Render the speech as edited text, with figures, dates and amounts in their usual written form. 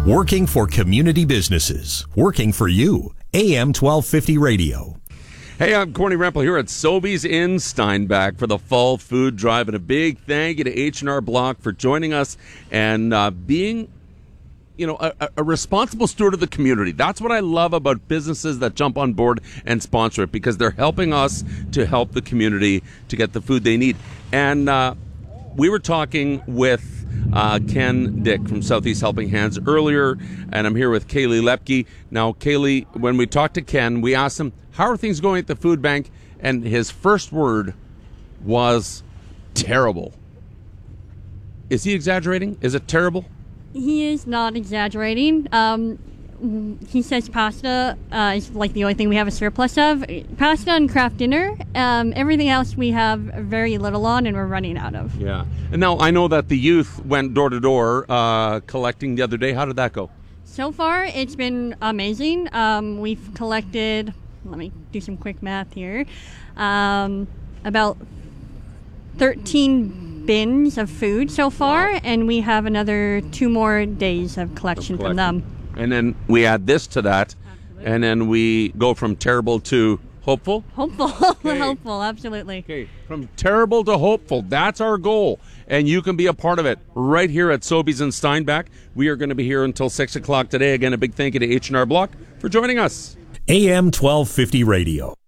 Working for community businesses. Working for you. AM 1250 Radio. Hey, I'm Corny Rempel here at Sobeys in Steinbach for the Fall Food Drive. And a big thank you to H&R Block for joining us and being, a responsible steward of the community. That's what I love about businesses that jump on board and sponsor it, because they're helping us to help the community to get the food they need. And we were talking with Ken Dick from Southeast Helping Hands earlier, and I'm here with Kaylee Lepke. Now, Kaylee, when we talked to Ken, we asked him, how are things going at the food bank? And his first word was terrible. Is he exaggerating? Is it terrible? He is not exaggerating. He says pasta is like the only thing we have a surplus of. Pasta and craft dinner. Everything else we have very little on, and we're running out of. Yeah. And now I know that the youth went door to door collecting the other day. How did that go? So far, it's been amazing. We've collected, let me do some quick math here, about 13 bins of food so far, wow. And we have another 2 more days of collection from them. And then we add this to that, absolutely. And then we go from terrible to hopeful? Hopeful. Okay. Hopeful, absolutely. Okay, from terrible to hopeful. That's our goal. And you can be a part of it right here at Sobeys in Steinbach. We are going to be here until 6 o'clock today. Again, a big thank you to H&R Block for joining us. AM 1250 Radio.